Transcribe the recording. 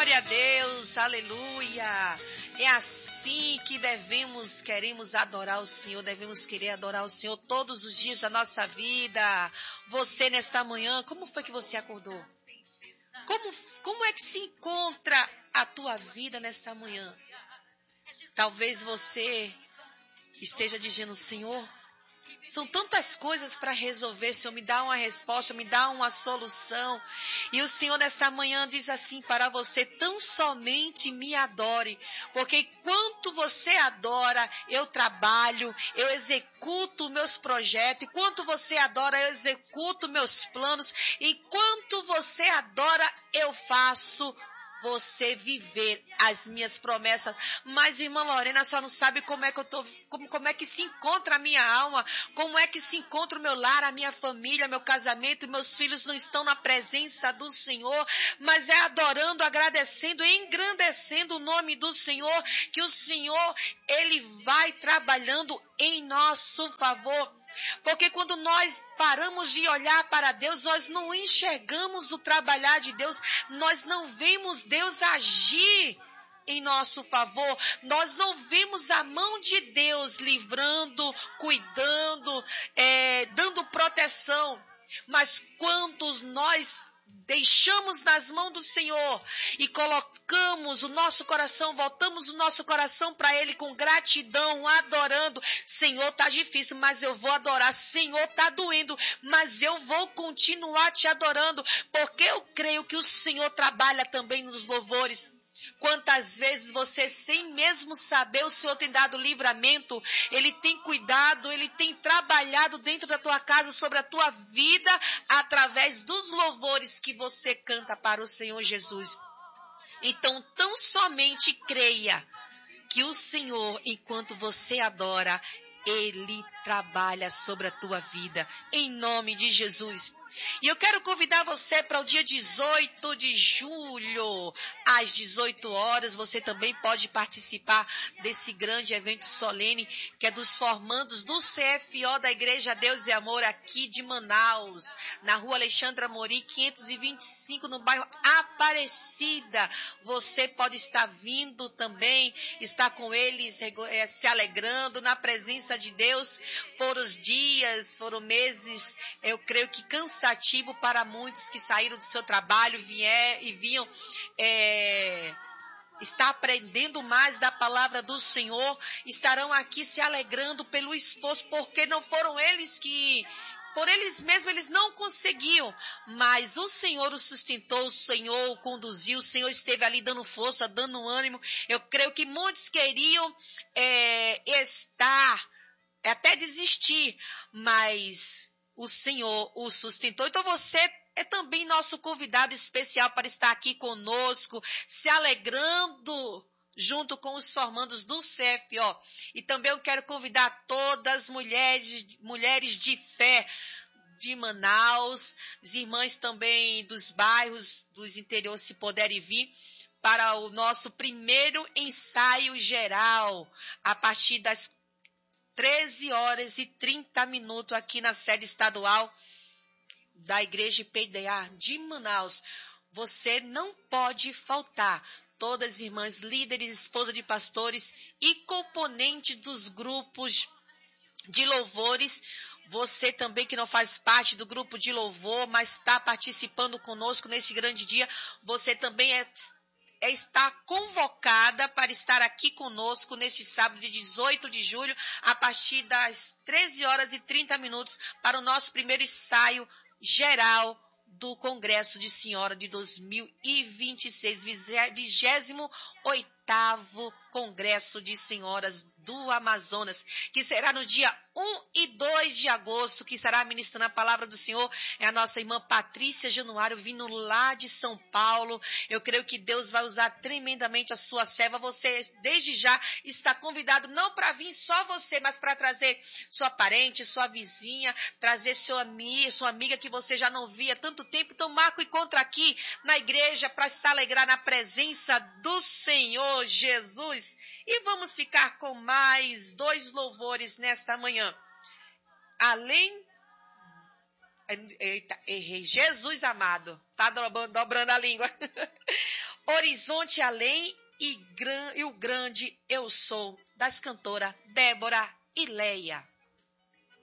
Glória a Deus, aleluia. É assim que queremos adorar o Senhor, devemos querer adorar o Senhor todos os dias da nossa vida. Você nesta manhã, como foi que você acordou? Como é que se encontra a tua vida nesta manhã? Talvez você esteja dizendo, Senhor, são tantas coisas para resolver, Senhor, me dá uma resposta, me dá uma solução. E o Senhor nesta manhã diz assim para você, tão somente me adore, porque enquanto você adora, eu trabalho, eu executo meus projetos, enquanto você adora, eu executo meus planos, enquanto você adora, eu faço você viver as minhas promessas. Mas, irmã Lorena, só não sabe como é que se encontra a minha alma, como é que se encontra o meu lar, a minha família, meu casamento, meus filhos não estão na presença do Senhor, mas é adorando, agradecendo, engrandecendo o nome do Senhor, que o Senhor, Ele vai trabalhando em nosso favor. Porque quando nós paramos de olhar para Deus, nós não enxergamos o trabalhar de Deus, nós não vemos Deus agir em nosso favor, nós não vemos a mão de Deus livrando, cuidando, dando proteção. Mas quando nós deixamos nas mãos do Senhor e colocamos o nosso coração, voltamos o nosso coração para Ele com gratidão, adorando. Senhor, tá difícil, mas eu vou adorar. Senhor, tá doendo, mas eu vou continuar te adorando, porque eu creio que o Senhor trabalha também nos louvores. Quantas vezes você, sem mesmo saber, o Senhor tem dado livramento, Ele tem cuidado, Ele tem trabalhado dentro da tua casa, sobre a tua vida, através dos louvores que você canta para o Senhor Jesus. Então, tão somente creia que o Senhor, enquanto você adora, Ele trabalha sobre a tua vida, em nome de Jesus. E eu quero convidar você para o dia 18 de julho, às 18 horas. Você também pode participar desse grande evento solene, que é dos formandos do CFO da Igreja Deus e Amor, aqui de Manaus, na rua Alexandra Mori, 525, no bairro Aparecida. Você pode estar vindo também, estar com eles, se alegrando na presença de Deus. Foram meses, eu creio que cansativo para muitos que saíram do seu trabalho e vinham estar aprendendo mais da palavra do Senhor, estarão aqui se alegrando pelo esforço, porque não foram eles que, por eles mesmos, eles não conseguiam, mas o Senhor o sustentou, o Senhor o conduziu, o Senhor esteve ali dando força, dando ânimo. Eu creio que muitos queriam até desistir, mas o Senhor o sustentou. Então você é também nosso convidado especial para estar aqui conosco, se alegrando junto com os formandos do CFO. E também eu quero convidar todas as mulheres de fé de Manaus, as irmãs também dos bairros, dos interiores, se puderem vir, para o nosso primeiro ensaio geral, a partir das 13h30 aqui na sede estadual da Igreja IPDA de Manaus. Você não pode faltar. Todas as irmãs, líderes, esposas de pastores e componentes dos grupos de louvores. Você também que não faz parte do grupo de louvor, mas está participando conosco nesse grande dia, você também está convocada para estar aqui conosco neste sábado de 18 de julho, a partir das 13h30, para o nosso primeiro ensaio geral do Congresso de Senhora de 2026, 28º Congresso de Senhoras do Amazonas, que será no dia 1 e 2 de agosto, que estará ministrando a palavra do Senhor, é a nossa irmã Patrícia Januário, vindo lá de São Paulo. Eu creio que Deus vai usar tremendamente a sua serva. Você, desde já, está convidado não para vir só você, mas para trazer sua parente, sua vizinha, trazer sua amiga que você já não via há tanto tempo. Então, marca o encontro aqui na igreja para se alegrar na presença do Senhor Jesus. E vamos ficar com mais 2 louvores nesta manhã. Eita, errei. Jesus amado. Tá dobrando a língua. Horizonte Além e o grande Eu Sou, das cantoras Débora e Leia.